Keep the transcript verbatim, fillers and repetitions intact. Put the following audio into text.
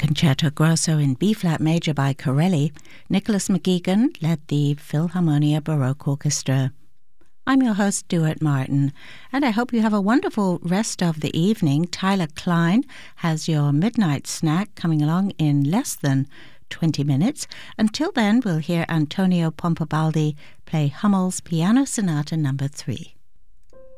Concerto Grosso in B-flat major by Corelli, Nicholas McGeegan led the Philharmonia Baroque Orchestra. I'm your host, Stuart Martin, and I hope you have a wonderful rest of the evening. Tyler Klein has your midnight snack coming along in less than twenty minutes. Until then, we'll hear Antonio Pompabaldi play Hummel's Piano Sonata Number three.